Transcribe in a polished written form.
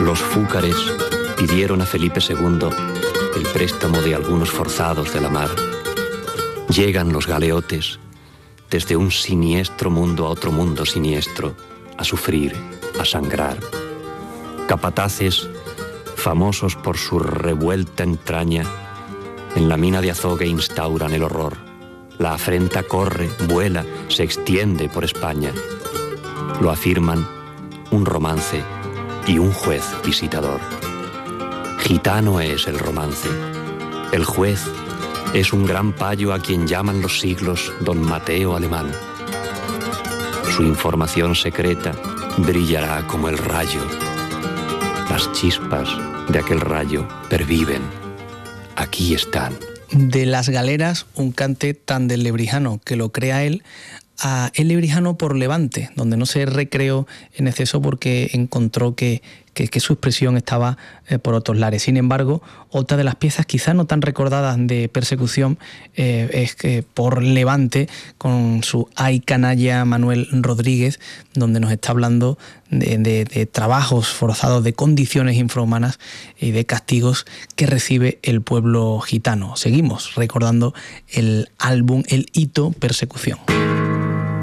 Los fúcares pidieron a Felipe II el préstamo de algunos forzados de la mar. Llegan los galeotes desde un siniestro mundo a otro mundo siniestro, a sufrir, a sangrar. Capataces, famosos por su revuelta entraña, en la mina de Azogue instauran el horror. La afrenta corre, vuela, se extiende por España. Lo afirman un romance y un juez visitador. Gitano es el romance. El juez es un gran payo a quien llaman los siglos Don Mateo Alemán. Su información secreta brillará como el rayo. Las chispas de aquel rayo perviven. Aquí están. De las galeras, un cante tan del Lebrijano, que lo crea él, a El Lebrijano por Levante, donde no se recreó en exceso porque encontró que su expresión estaba por otros lares. Sin embargo, otra de las piezas quizás no tan recordadas de persecución es que por Levante, con su Ay canalla Manuel Rodríguez, donde nos está hablando de trabajos forzados, de condiciones infrahumanas y de castigos que recibe el pueblo gitano. Seguimos recordando el álbum El Hito Persecución.